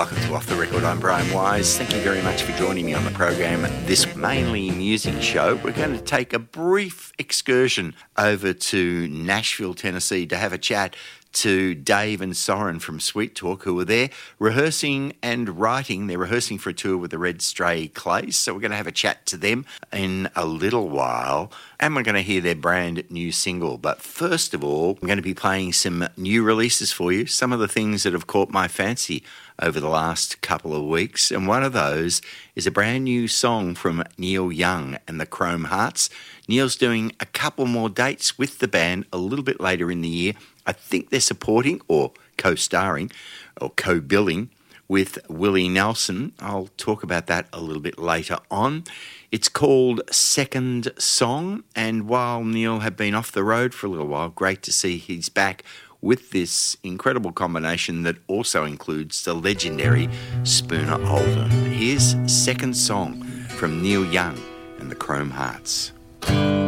welcome to Off the Record. I'm Brian Wise. Thank you very much for joining me on the program. This mainly music show, we're going to take a brief excursion over to Nashville, Tennessee to have a chat to Dave and Soren from Sweet Talk, who are there rehearsing and writing. They're rehearsing for a tour with the Red Stray Clays, so we're going to have a chat to them in a little while, and we're going to hear their brand new single. But first of all, I'm going to be playing some new releases for you, some of the things that have caught my fancy over the last couple of weeks, and one of those is a brand new song from Neil Young and the Chrome Hearts. Neil's doing a couple more dates with the band a little bit later in the year. I think they're supporting or co-starring or co-billing with Willie Nelson. I'll talk about that a little bit later on. It's called Second Song, and while Neil had been off the road for a little while, great to see he's back with this incredible combination that also includes the legendary Spooner Oldham. Here's Second Song from Neil Young and the Chrome Hearts.